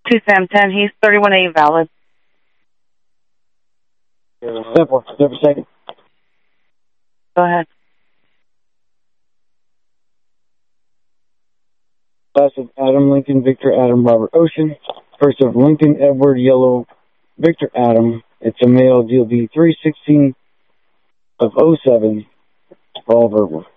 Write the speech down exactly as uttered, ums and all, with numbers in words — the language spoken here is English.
two Sam ten, he's thirty-one A valid. Step one, step a second. Go ahead. Class of Adam Lincoln, Victor Adam, Robert Ocean. First of Lincoln, Edward Yellow, Victor Adam. It's a male, D L B three sixteen of oh seven. All verbal.